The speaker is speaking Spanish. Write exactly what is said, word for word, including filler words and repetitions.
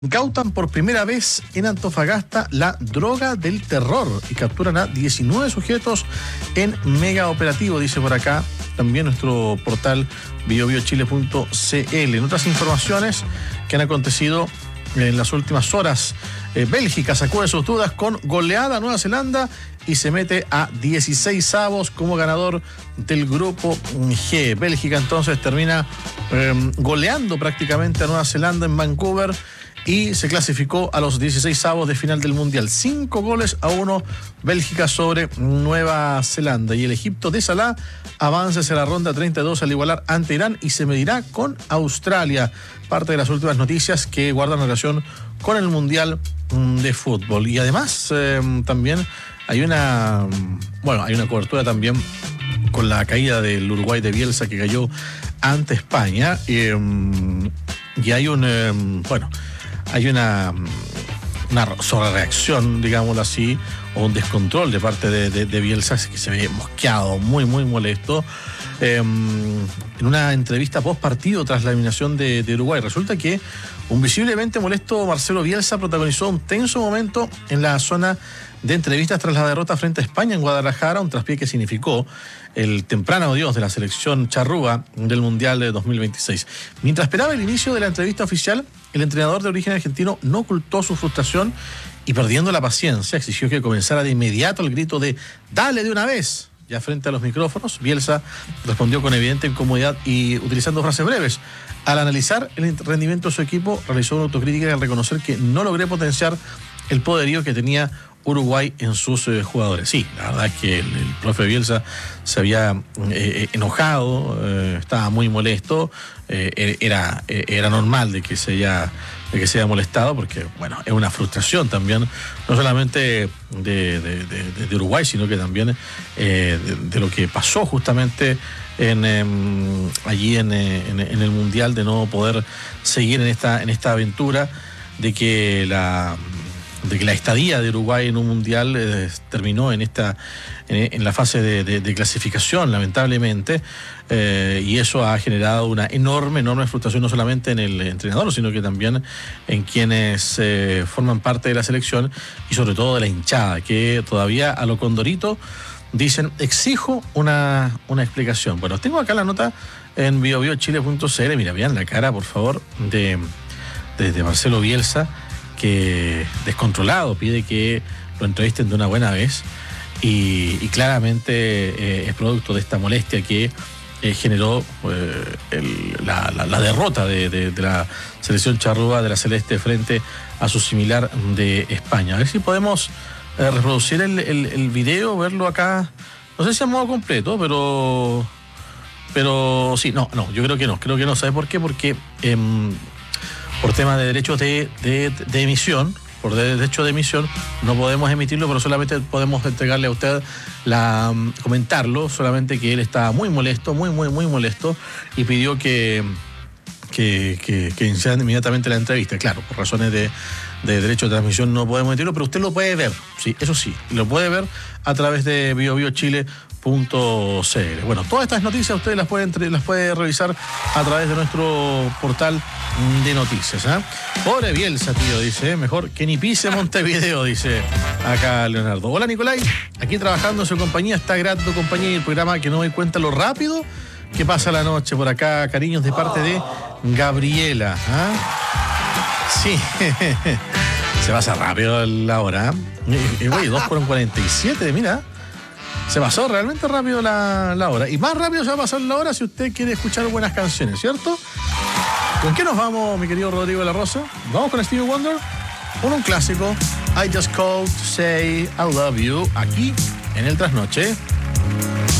Incautan por primera vez en Antofagasta la droga del terror y capturan a diecinueve sujetos en mega operativo, dice por acá también nuestro portal bio bio chile punto c l. En otras informaciones que han acontecido en las últimas horas, eh, Bélgica sacó de sus dudas con goleada a Nueva Zelanda y se mete a dieciséis avos como ganador del grupo G. Bélgica entonces termina eh, goleando prácticamente a Nueva Zelanda en Vancouver y se clasificó a los dieciséis avos de final del Mundial. Cinco goles a uno Bélgica sobre Nueva Zelanda. Y el Egipto de Salah avanza hacia la ronda treinta y dos al igualar ante Irán y se medirá con Australia. Parte de las últimas noticias que guardan relación con el Mundial de Fútbol. Y además eh, también hay una, bueno, hay una cobertura también con la caída del Uruguay de Bielsa que cayó ante España. Eh, y hay un, eh, bueno... Hay una, una sobrereacción, digámoslo así, o un descontrol de parte de, de, de Bielsa, que se ve mosqueado, muy, muy molesto. Eh, en una entrevista post partido tras la eliminación de, de Uruguay, resulta que un visiblemente molesto Marcelo Bielsa protagonizó un tenso momento en la zona de entrevistas tras la derrota frente a España en Guadalajara, un traspié que significó el temprano adiós de la selección charrúa del Mundial de dos mil veintiséis. Mientras esperaba el inicio de la entrevista oficial, el entrenador de origen argentino no ocultó su frustración y, perdiendo la paciencia, exigió que comenzara de inmediato el grito de ¡dale de una vez! Ya frente a los micrófonos, Bielsa respondió con evidente incomodidad y utilizando frases breves. Al analizar el rendimiento de su equipo, realizó una autocrítica al reconocer que no logré potenciar el poderío que tenía Uruguay en sus eh, jugadores. Sí, la verdad es que el, el profe Bielsa se había eh, enojado, eh, estaba muy molesto, eh, era, eh, era normal de que se haya, de que se haya molestado, porque bueno, es una frustración también, no solamente de, de, de, de Uruguay, sino que también eh, de, de lo que pasó justamente en, eh, allí en, en, en el Mundial, de no poder seguir en esta, en esta aventura, de que la de que la estadía de Uruguay en un mundial eh, terminó en esta en, en la fase de, de, de clasificación, lamentablemente, eh, y eso ha generado una enorme, enorme frustración no solamente en el entrenador, sino que también en quienes eh, forman parte de la selección y sobre todo de la hinchada, que todavía a lo Condorito dicen, exijo una, una explicación. Bueno, tengo acá la nota en bio bio chile punto c l, mira, vean la cara, por favor, de, de, de Marcelo Bielsa, que descontrolado pide que lo entrevisten de una buena vez y, y claramente eh, es producto de esta molestia que eh, generó eh, el, la, la, la derrota de, de, de la selección charrúa de la Celeste frente a su similar de España. A ver si podemos eh, reproducir el, el, el video, verlo acá, no sé si a modo completo, pero pero sí, no, no, yo creo que no, creo que no, ¿sabe por qué? Porque eh, por tema de derechos de, de, de emisión, por derecho de emisión, no podemos emitirlo, pero solamente podemos entregarle a usted, la comentarlo, solamente que él está muy molesto, muy, muy, muy molesto, y pidió que, que, que, que iniciara inmediatamente la entrevista. Claro, por razones de, de derecho de transmisión no podemos emitirlo, pero usted lo puede ver, sí, eso sí, lo puede ver a través de bio bio chile punto c l. Bueno, todas estas noticias ustedes las pueden las puede revisar a través de nuestro portal de noticias. ¿eh? Pobre Bielsa, tío, dice, mejor que ni pise Montevideo, dice acá Leonardo. Hola, Nicolai, aquí trabajando en su compañía, está grato compañía y el programa que no me doy cuenta lo rápido que pasa la noche por acá. Cariños de parte de Gabriela. ¿eh? Sí, se pasa rápido la hora. ¿eh? Oye, dos por cuarenta y siete, mira. Se pasó realmente rápido la, la hora. Y más rápido se va a pasar la hora si usted quiere escuchar buenas canciones, ¿cierto? ¿Con qué nos vamos, mi querido Rodrigo de la Rosa? Vamos con Stevie Wonder, con un clásico, I Just Called to Say I Love You, aquí en el Trasnoche.